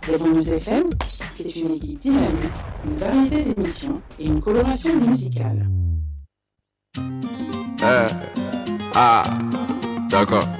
Les Bonus FM, c'est une équipe dynamique, une variété d'émissions et une coloration musicale. D'accord.